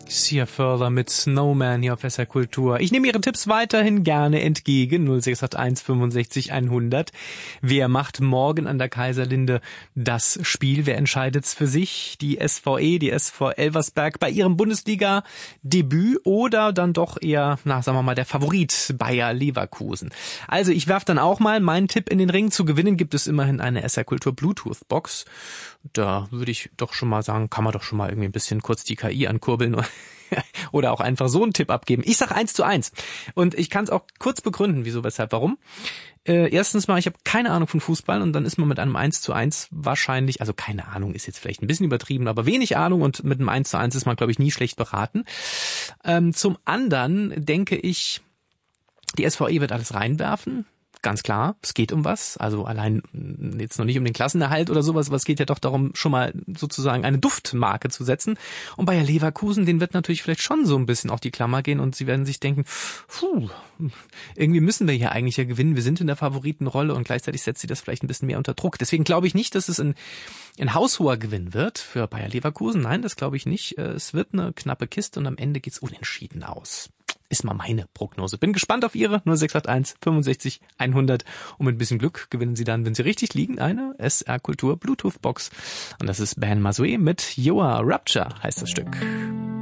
Sia Further mit Snowman hier auf SR Kultur. Ich nehme Ihre Tipps weiterhin gerne entgegen. 0681 65 100. Wer macht morgen an der Kaiserlinde das Spiel? Wer entscheidet's für sich? Die SVE, die SV Elversberg bei ihrem Bundesliga-Debüt oder dann doch eher, sagen wir mal, der Favorit Bayer Leverkusen? Also ich werfe dann auch mal meinen Tipp in den Ring. Zu gewinnen gibt es immerhin eine SR Kultur Bluetooth-Box. Da würde ich doch schon mal sagen, kann man doch schon mal irgendwie ein bisschen kurz die KI ankurbeln oder auch einfach so einen Tipp abgeben. Ich sag 1:1 und ich kann es auch kurz begründen, wieso, weshalb, warum. Erstens mal, ich habe keine Ahnung von Fußball und dann ist man mit einem 1:1 wahrscheinlich, also keine Ahnung ist jetzt vielleicht ein bisschen übertrieben, aber wenig Ahnung und mit einem 1:1 ist man, glaube ich, nie schlecht beraten. Zum anderen denke ich, die SVE wird alles reinwerfen. Ganz klar, es geht um was, also allein jetzt noch nicht um den Klassenerhalt oder sowas, aber es geht ja doch darum, schon mal sozusagen eine Duftmarke zu setzen. Und Bayer Leverkusen, denen wird natürlich vielleicht schon so ein bisschen auf die Klammer gehen und sie werden sich denken, irgendwie müssen wir hier eigentlich ja gewinnen, wir sind in der Favoritenrolle und gleichzeitig setzt sie das vielleicht ein bisschen mehr unter Druck. Deswegen glaube ich nicht, dass es ein haushoher Gewinn wird für Bayer Leverkusen. Nein, das glaube ich nicht. Es wird eine knappe Kiste und am Ende geht's unentschieden aus. Ist mal meine Prognose. Bin gespannt auf Ihre 0681 65 100 und mit ein bisschen Glück gewinnen Sie dann, wenn Sie richtig liegen, eine SR Kultur Bluetooth Box. Und das ist Ben Mazoué mit Your Rapture heißt das Stück.